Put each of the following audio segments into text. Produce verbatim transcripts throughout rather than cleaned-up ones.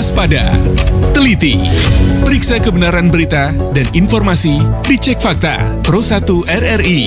waspada, teliti, periksa kebenaran berita dan informasi di Cek Fakta Pro satu R R I.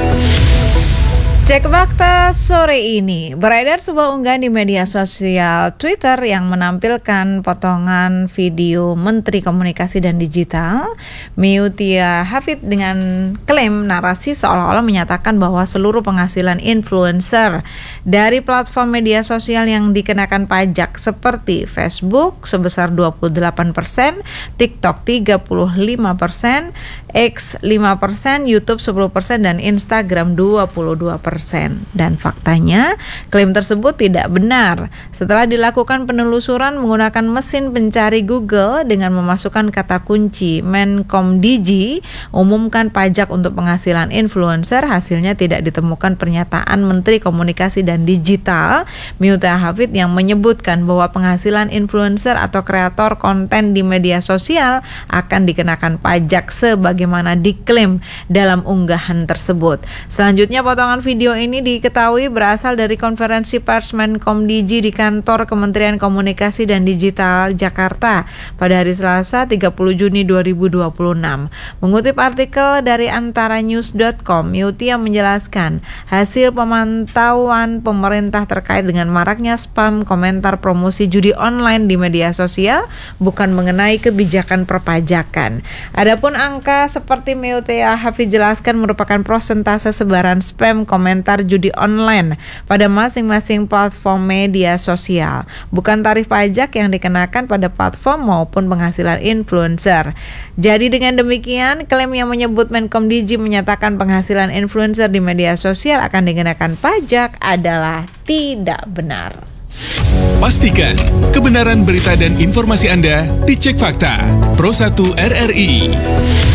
Cek Fakta sore ini, beredar sebuah unggahan di media sosial Twitter yang menampilkan potongan video Menteri Komunikasi dan Digital Meutia Hafid dengan klaim narasi seolah-olah menyatakan bahwa seluruh penghasilan influencer dari platform media sosial yang dikenakan pajak seperti Facebook sebesar dua puluh delapan persen, TikTok tiga puluh lima persen, X lima persen, YouTube sepuluh persen, dan Instagram dua puluh dua persen. Dan faktanya, klaim tersebut tidak benar. Setelah dilakukan penelusuran menggunakan mesin pencari Google dengan memasukkan kata kunci Menkomdigi, umumkan pajak untuk penghasilan influencer, hasilnya tidak ditemukan pernyataan Menteri Komunikasi dan Digital Meutia Hafid yang menyebutkan bahwa penghasilan influencer atau kreator konten di media sosial akan dikenakan pajak sebagaimana diklaim dalam unggahan tersebut. Selanjutnya, potongan video Video ini diketahui berasal dari konferensi pers Menkomdigi di kantor Kementerian Komunikasi dan Digital Jakarta pada hari Selasa tiga puluh Juni dua ribu dua puluh enam. Mengutip artikel dari antaranews dot com, Meutia menjelaskan hasil pemantauan pemerintah terkait dengan maraknya spam komentar promosi judi online di media sosial bukan mengenai kebijakan perpajakan. Adapun angka seperti Meutia Hafid jelaskan merupakan persentase sebaran spam komentar komentar judi online pada masing-masing platform media sosial, bukan tarif pajak yang dikenakan pada platform maupun penghasilan influencer. Jadi dengan demikian, klaim yang menyebut Menkomdigi menyatakan penghasilan influencer di media sosial akan dikenakan pajak adalah tidak benar. Pastikan kebenaran berita dan informasi Anda di Cek Fakta Pro satu R R I.